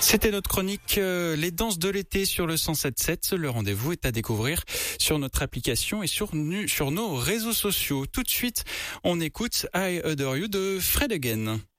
C'était notre chronique Les danses de l'été sur le 107.7. Le rendez-vous est à découvrir sur notre application et sur nos réseaux sociaux. Tout de suite, on écoute I Adore You de Fred Again.